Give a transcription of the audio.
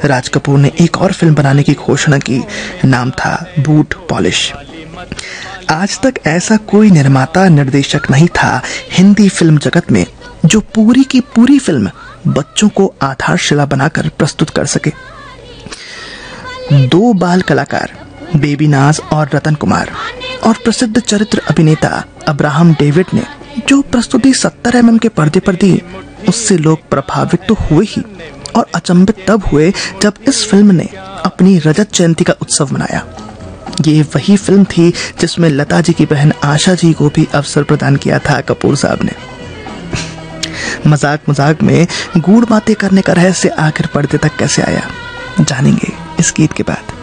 राज कपूर ने एक और फिल्म बनाने की घोषणा की। नाम था बूट पॉलिश। आज तक ऐसा कोई निर्माता निर्देशक नहीं था हिंदी फिल्म जगत में जो पूरी की पूरी फिल्म बच्चों को आधारशिला बनाकर प्रस्तुत कर सके। दो बाल कलाकार बेबी नाज और रतन कुमार और प्रसिद्ध चरित्र अभिनेता अब्राहम डेविड ने जो प्रस्तुति 70 mm के पर्दे पर दी, उससे लोग प्रभावित तो हुए ही, और अचंभित तब हुए जब इस फिल्म ने अपनी रजत जयंती का उत्सव मनाया। ये वही फिल्म थी जिसमें लता जी की बहन आशा जी को भी अवसर प्रदान किया था कपूर साहब ने। मजाक मजाक में गूढ़ बातें करने का रहस्य आखिर पर्दे तक कैसे आया, जानेंगे इस गीत के बाद।